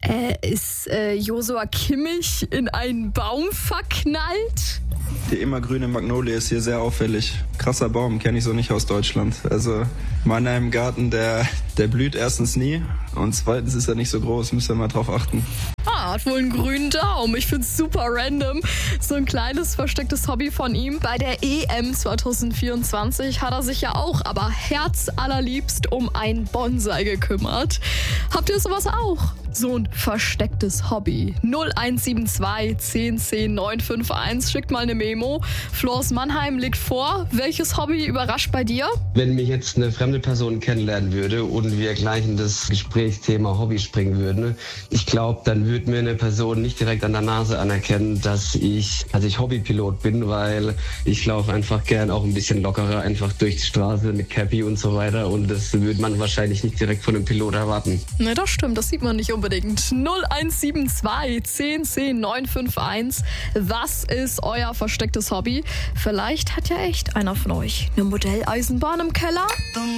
Ist Joshua Kimmich in einen Baum verknallt? Die immergrüne Magnolie ist hier sehr auffällig. Krasser Baum, kenne ich so nicht aus Deutschland. Also meiner im Garten, der blüht erstens nie und zweitens ist er nicht so groß, müsst ihr mal drauf achten. Hat wohl einen grünen Daumen. Ich find's super random. So ein kleines verstecktes Hobby von ihm. Bei der EM 2024 hat er sich ja auch, aber herzallerliebst um ein Bonsai gekümmert. Habt ihr sowas auch? So ein verstecktes Hobby. 0172 10 10 951. Schickt mal eine Memo. Flo aus Mannheim legt vor. Welches Hobby überrascht bei dir? Wenn mich jetzt eine fremde Person kennenlernen würde und wir gleich in das Gesprächsthema Hobby springen würden, ich glaube, dann würde mir eine Person nicht direkt an der Nase anerkennen, dass ich Hobbypilot bin, weil ich laufe einfach gern auch ein bisschen lockerer einfach durch die Straße mit Cappy und so weiter und das würde man wahrscheinlich nicht direkt von einem Pilot erwarten. Ne, das stimmt, das sieht man nicht unbedingt. 0172 10 10 951. Was ist euer verstecktes Hobby? Vielleicht hat ja echt einer von euch eine Modelleisenbahn im Keller.